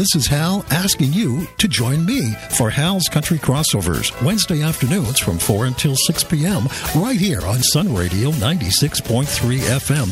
this is Hal asking you to join me for Hal's Country Crossovers, Wednesday afternoons from 4 until 6 p.m. right here on Sun Radio 96.3 FM